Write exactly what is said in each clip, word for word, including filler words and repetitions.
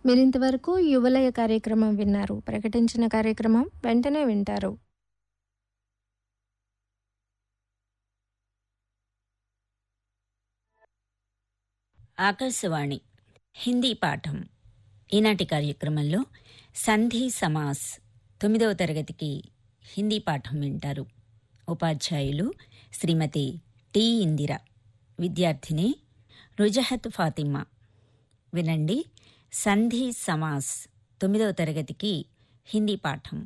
మీరింతవరకు యువలయ కార్యక్రమం విన్నారు. ప్రకటించిన కార్యక్రమం వెంటనే వింటారు. ఆకాశవాణి హిందీ పాఠం. ఈనాటి కార్యక్రమంలో సంధి సమాస్ తొమ్మిదవ తరగతికి హిందీ పాఠం వింటారు. ఉపాధ్యాయులు శ్రీమతి టి ఇందిర, విద్యార్థిని రుజహత్ ఫాతిమా. వినండి సంధి సమాస్ తొమ్మిదవ తరగతికి హిందీ పాఠం.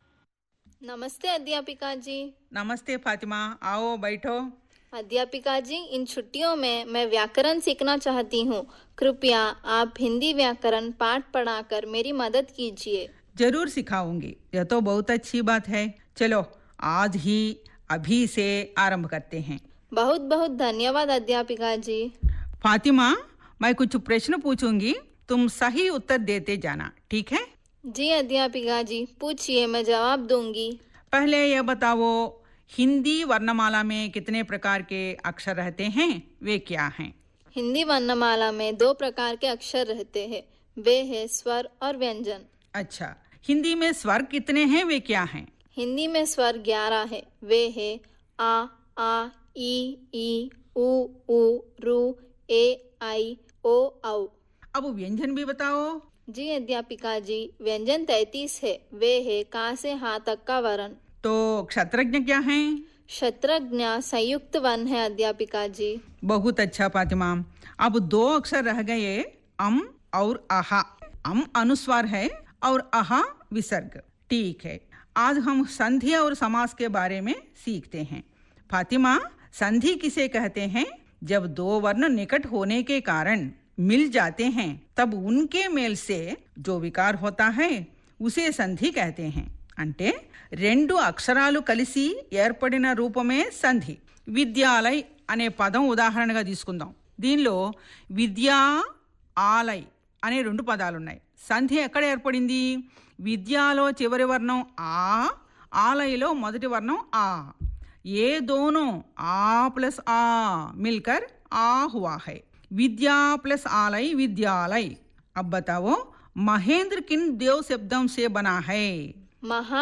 नमस्ते अध्यापिका जी। नमस्ते फातिमा, आओ बैठो। अध्यापिका जी, इन छुट्टियों में मैं व्याकरण सीखना चाहती हूँ। कृपया आप हिंदी व्याकरण पाठ पढ़ाकर मेरी मदद कीजिए। जरूर सिखाऊंगी, यह तो बहुत अच्छी बात है। चलो आज ही अभी से आरंभ करते हैं। बहुत बहुत धन्यवाद अध्यापिका जी। फातिमा, मैं कुछ प्रश्न पूछूंगी, तुम सही उत्तर देते जाना, ठीक है? जी अध्यापिका जी, पूछिए, मैं जवाब दूंगी। पहले यह बताओ, हिंदी वर्णमाला में कितने प्रकार के अक्षर रहते हैं, वे क्या हैं? हिंदी वर्णमाला में दो प्रकार के अक्षर रहते हैं, वे हैं स्वर और व्यंजन। अच्छा, हिंदी में स्वर कितने हैं, वे क्या हैं? हिंदी में स्वर ग्यारह है, वे है आ, आ, ई, ई, उ, उ, रु, ए, आई, ओ, औ। अब व्यंजन भी बताओ। जी अध्यापिका जी, व्यंजन तैतीस है, वे है का से हा तक का वर्ण। तो क्षत्रज्ञ क्या हैं? क्षत्रज्ञ संयुक्त वर्ण है अध्यापिका जी। बहुत अच्छा फातिमा। अब दो अक्षर रह गए, अम और आहा। अम अनुस्वार है और आहा विसर्ग। ठीक है, आज हम संधि और समास के बारे में सीखते हैं। फातिमा, संधि किसे कहते हैं? जब दो वर्ण निकट होने के कारण मिल जाते हैं, तब उनके मेल से जो विकार होता है उसे संधि कहते हैं. అంటే రెండు అక్షరాలు కలిసి ఏర్పడిన రూపమే సంధి. విద్యాలయ్ అనే పదం ఉదాహరణగా తీసుకుందాం. దీనిలో విద్యా, ఆలయ్ అనే రెండు పదాలు ఉన్నాయి. సంధి ఎక్కడ ఏర్పడింది? విద్యాలో చివరి వర్ణం ఆ, ఆలయలో మొదటి వర్ణం ఆ. ये दोनों आ प्लस आ मिलकर आ हुआ है. विद्या प्लस आलय विद्यालय. अब बताओ, महेंद्र किन देव शब्दों से बना है? महा